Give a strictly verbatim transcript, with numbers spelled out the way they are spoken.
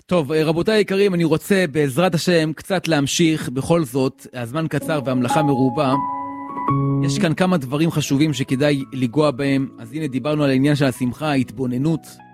טוב, רבותיי היקרים, אני רוצה בעזרת השם קצת להמשיך, בכל זאת, הזמן קצר והמלאכה מרובה. יש כאן כמה דברים חשובים שכדאי לגוע בהם. אז הנה דיברנו על העניין של השמחה, ההתבוננות,